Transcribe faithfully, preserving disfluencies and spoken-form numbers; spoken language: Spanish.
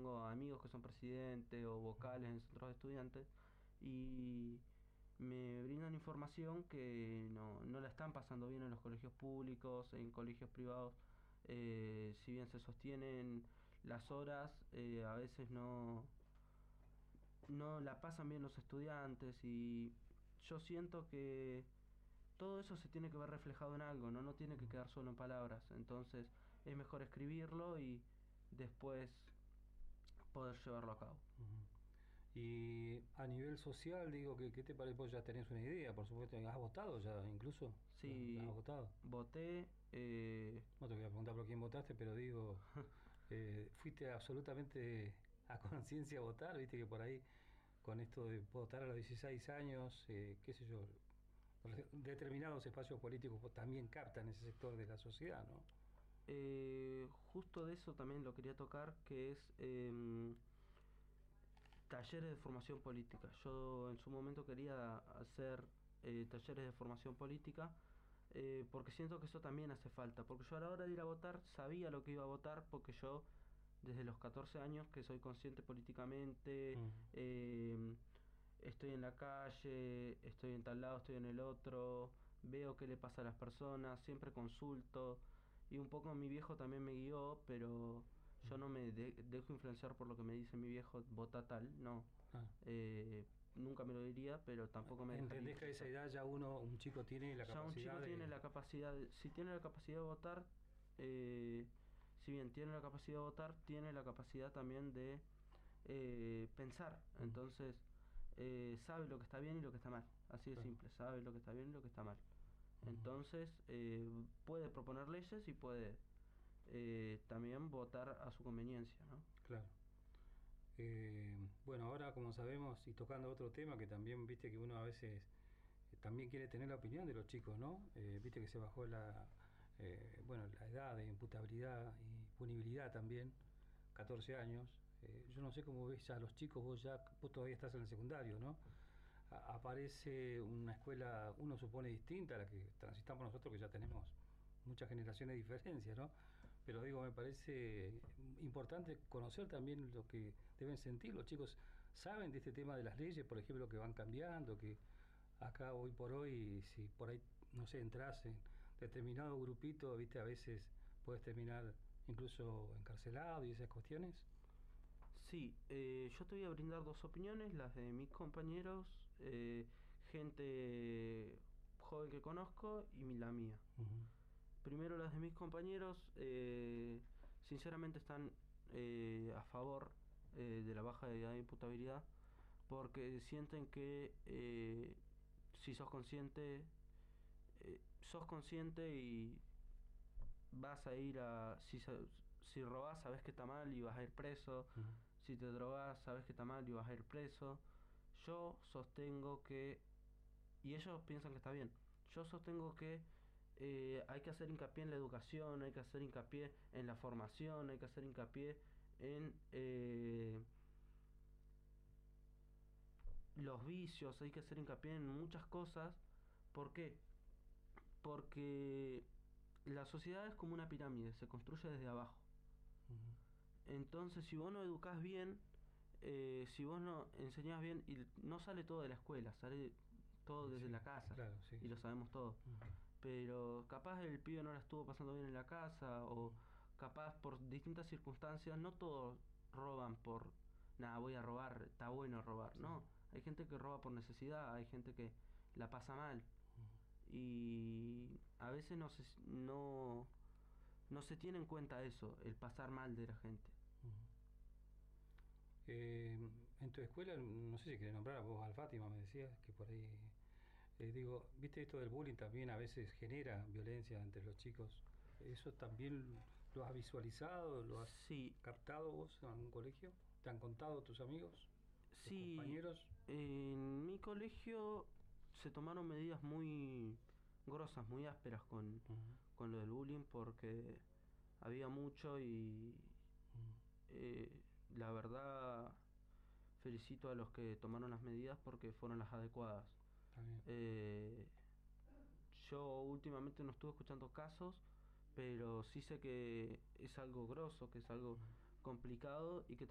tengo amigos que son presidentes o vocales en centros de estudiantes y me brindan información que no, no la están pasando bien en los colegios públicos, en colegios privados. Eh, si bien se sostienen las horas, eh, a veces no, no la pasan bien los estudiantes y yo siento que todo eso se tiene que ver reflejado en algo, no, no tiene que quedar solo en palabras. Entonces es mejor escribirlo y después poder llevarlo a cabo. Ujú. Y a nivel social, digo, que ¿qué te parece? Vos ya tenés una idea, por supuesto, ¿has votado ya incluso? ¿Ya, ya has Sí, votado? voté, eh, No te voy a preguntar por quién votaste, pero digo, eh, fuiste absolutamente a conciencia a votar, viste que por ahí con esto de votar a los dieciséis años, eh, qué sé yo, determinados espacios políticos pues, también captan ese sector de la sociedad, ¿no? eh, justo de eso también lo quería tocar, que es em, talleres de formación política. Yo en su momento quería hacer eh, talleres de formación política eh, porque siento que eso también hace falta. Porque yo a la hora de ir a votar sabía lo que iba a votar porque yo desde los catorce años que soy consciente políticamente, Mm. eh, estoy en la calle, estoy en tal lado, estoy en el otro, veo qué le pasa a las personas, siempre consulto y un poco mi viejo también me guió, pero yo no me de- dejo influenciar por lo que me dice mi viejo, vota tal, no. Ah. Eh, nunca me lo diría, pero tampoco me dejaría ¿Entendés que a esa influenciar. edad ya uno, un chico tiene la Ya un chico capacidad tiene de... la capacidad, de- si tiene la capacidad de votar, eh, si bien tiene la capacidad de votar, tiene la capacidad también de eh, pensar. Mm. Entonces, eh, sabe lo que está bien y lo que está mal. Así de Claro. simple, sabe lo que está bien y lo que está mal. Ujú. Entonces, eh, puede proponer leyes y puede eh, también votar a su conveniencia, ¿no? Claro. Eh, bueno, ahora como sabemos, y tocando otro tema que también viste que uno a veces eh, también quiere tener la opinión de los chicos, ¿no? Eh, viste que se bajó la, eh, bueno, la edad de imputabilidad y punibilidad también, catorce años. Eh, yo no sé cómo ves ya a los chicos, vos ya, vos todavía estás en el secundario, ¿no? A- aparece una escuela, uno supone distinta a la que transitamos nosotros, que ya tenemos muchas generaciones de diferencia, ¿no? Pero digo, me parece importante conocer también lo que deben sentir los chicos. ¿Saben de este tema de las leyes, por ejemplo, que van cambiando, que acá hoy por hoy, si por ahí, no sé, entras en determinado grupito, viste, a veces puedes terminar incluso encarcelado y esas cuestiones? Sí, eh, yo te voy a brindar dos opiniones, las de mis compañeros, eh, gente joven que conozco y mi- la mía. Ujú. Primero las de mis compañeros, eh, sinceramente están eh, a favor eh, de la baja de edad de imputabilidad porque sienten que eh, si sos consciente, eh, sos consciente y vas a ir a... Si, sa- si robás sabes que está mal y vas a ir preso, Ujú. si te drogás sabes que está mal y vas a ir preso. Yo sostengo que y ellos piensan que está bien. Yo sostengo que eh, hay que hacer hincapié en la educación, hay que hacer hincapié en la formación, hay que hacer hincapié en eh, los vicios, hay que hacer hincapié en muchas cosas. ¿Por qué? Porque la sociedad es como una pirámide, se construye desde abajo. Ujú. Entonces, si vos no educás bien, eh, si vos no enseñás bien, y no sale todo de la escuela, sale todo desde Sí, la casa, claro, sí, y lo sí. sabemos todo. Ujú. Pero capaz el pibe no la estuvo pasando bien en la casa, o capaz por distintas circunstancias, no todos roban por, nada, voy a robar, está bueno robar, Sí. no. Hay gente que roba por necesidad, hay gente que la pasa mal, Ujú. y a veces no se, no, no se tiene en cuenta eso, el pasar mal de la gente. Ujú. Eh, en tu escuela, no sé si querés nombrar a vos al Fátima, me decías que por ahí, eh, digo, viste esto del bullying también a veces genera violencia entre los chicos. ¿Eso también lo has visualizado, lo has Sí, captado vos en algún colegio? ¿Te han contado tus amigos, tus sí, compañeros? en mi colegio se tomaron medidas muy grosas, muy ásperas con, Ujú. con lo del bullying porque había mucho y Ujú. eh, la verdad felicito a los que tomaron las medidas porque fueron las adecuadas. Está bien. Eh, yo últimamente no estuve escuchando casos, pero sí sé que es algo grosso, que es algo Ujú. complicado y que